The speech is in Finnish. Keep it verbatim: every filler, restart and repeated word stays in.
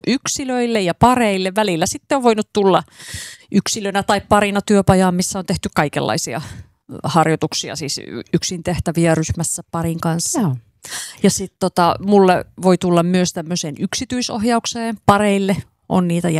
yksilöille ja pareille. Välillä sitten on voinut tulla yksilönä tai parina työpajaan, missä on tehty kaikenlaisia harjoituksia, siis yksin tehtäviä ryhmässä parin kanssa. Joo. Ja sitten tota, mulle voi tulla myös tämmöiseen yksityisohjaukseen pareille. On niitä